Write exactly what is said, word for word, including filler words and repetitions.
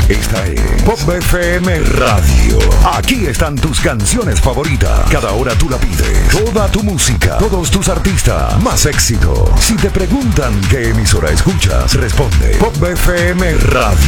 Esta es Pop F M Radio. Aquí están tus canciones favoritas. Cada hora tú la pides. Toda tu música, todos tus artistas, más éxito. Si te preguntan qué emisora escuchas, responde Pop F M Radio.